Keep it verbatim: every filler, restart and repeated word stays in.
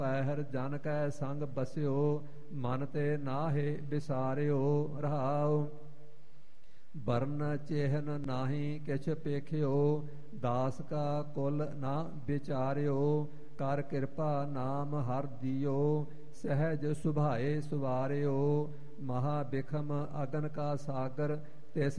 ਪਹਿਰ ਜਨ ਕੈ ਸੰਗ ਬਸਿਓ, ਮਨ ਤੇ ਨਾਹਿ ਬਿਸਾਰਿਓ। ਰਹਾਉ ਬਰਨ ਚਿਹਨ ਨਾਹੀ ਕਿਛ ਪੇਖਿਓ, ਦਾਸ ਕਾ ਕੁਲ ਨਾ ਵਿਚਾਰਿਓ। ਕਰ ਕਿਰਪਾ ਨਾਮ ਹਰ ਦਿਓ, ਸਹਿਜ ਸੁਭਾਏ ਸੁਵਾਰਿਓ। ਮਹਾ ਬਿਖਮ ਅਗਨ ਕਾ ਸਾਗਰ,